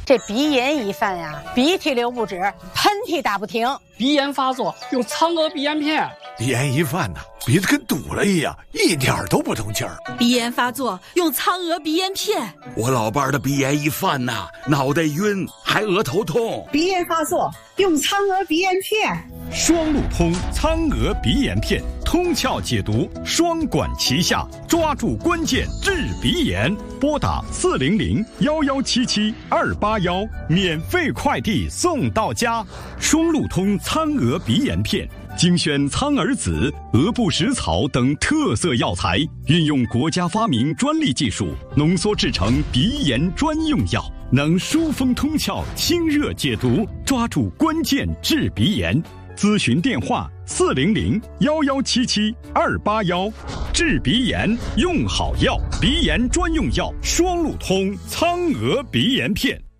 这鼻炎一犯呀，鼻涕流不止，喷嚏打不停。 鼻炎发作用苍娥鼻炎片。 鼻炎一犯呢，鼻子跟堵了一样，一点都不通气儿。 鼻炎发作用苍娥鼻炎片。 我老伴儿的鼻炎一犯呐，脑袋晕，还额头痛。 鼻炎发作用苍娥鼻炎片。 双路通苍娥鼻炎片，通窍解毒，双管齐下，抓住关键治鼻炎。拨打400-1177-281，免费快递送到家。双路通苍娥鼻炎片，精选苍耳子、鹅不食草等特色药材，运用国家发明专利技术，浓缩制成鼻炎专用药，能疏风通窍、清热解毒，抓住关键治鼻炎。咨询电话400-1177-281，治鼻炎用好药，鼻炎专用药双路通苍娥鼻炎片。